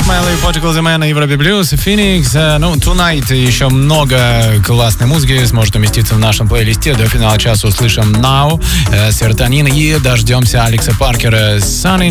Marshmallow, Portugal The Man на Европе Плюс, Phoenix. Tonight еще много классной музыки сможет уместиться в нашем плейлисте. До финала часа услышим Now, Серотонин и дождемся Алекса Паркера, Sunny